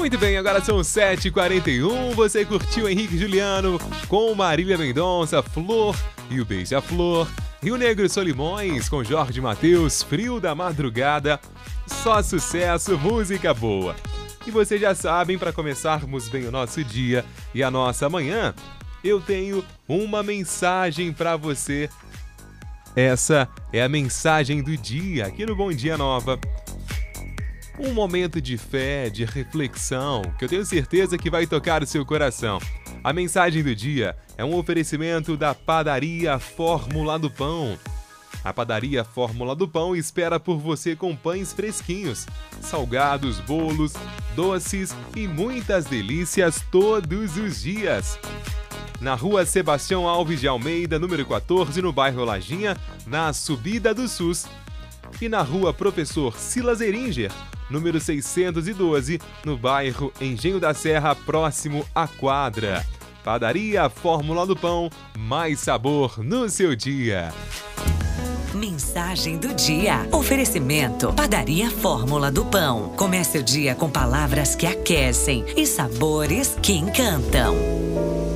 Muito bem, agora são 7h41. Você curtiu Henrique e Juliano com Marília Mendonça, Flor e o Beija-Flor. Rio Negro e Solimões com Jorge Mateus, Frio da Madrugada. Só sucesso, música boa. E vocês já sabem, para começarmos bem o nosso dia e a nossa manhã, eu tenho uma mensagem para você. Essa é a mensagem do dia aqui no Bom Dia Nova. Um momento de fé, de reflexão, que eu tenho certeza que vai tocar o seu coração. A mensagem do dia é um oferecimento da Padaria Fórmula do Pão. A Padaria Fórmula do Pão espera por você com pães fresquinhos, salgados, bolos, doces e muitas delícias todos os dias. Na Rua Sebastião Alves de Almeida, número 14, no bairro Lajinha, na Subida do SUS. E na Rua Professor Silas Eringer, número 612, no bairro Engenho da Serra, próximo à quadra. Padaria Fórmula do Pão, mais sabor no seu dia. Mensagem do dia. Oferecimento Padaria Fórmula do Pão. Comece o dia com palavras que aquecem e sabores que encantam.